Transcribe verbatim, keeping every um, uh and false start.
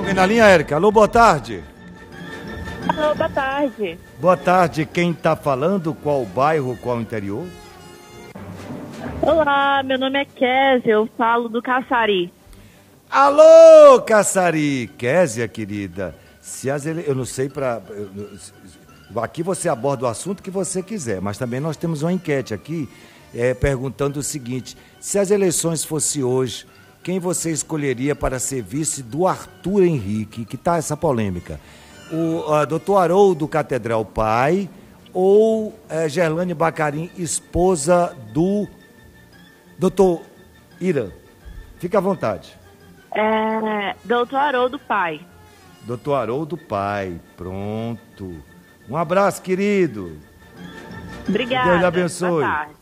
alguém na linha, Érica? Alô, boa tarde. Alô, boa tarde. Boa tarde, quem tá falando? Qual bairro, qual interior? Olá, meu nome é Kézia, eu falo do Caçari. Alô, Caçari! Kézia, querida, se as ele... eu não sei para... Aqui você aborda o assunto que você quiser, mas também nós temos uma enquete aqui é, perguntando o seguinte: se as eleições fossem hoje, quem você escolheria para ser vice do Arthur Henrique? Que tá essa polêmica. O uh, doutor Haroldo Catedral pai ou uh, Gerlane Bacarim, esposa do doutor Ira? Fica à vontade. É, doutor Haroldo pai. doutor Haroldo pai, pronto. Um abraço, querido. Obrigada. Deus lhe abençoe. Boa tarde.